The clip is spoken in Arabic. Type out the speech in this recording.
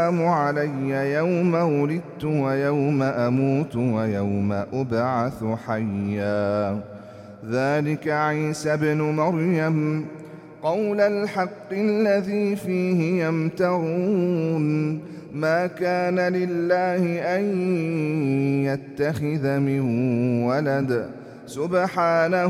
علي يوم ولدت ويوم أموت ويوم أبعث حيا ذلك عيسى ابن مريم قول الحق الذي فيه يمترون ما كان لله أن يتخذ من ولد سبحانه